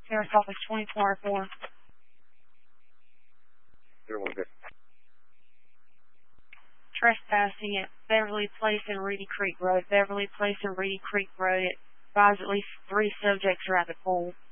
Sheriff's Office 2404. Trespassing at Beverly Place and Reedy Creek Road. Beverly Place and Reedy Creek Road. It advised at least 3 subjects are at the pool.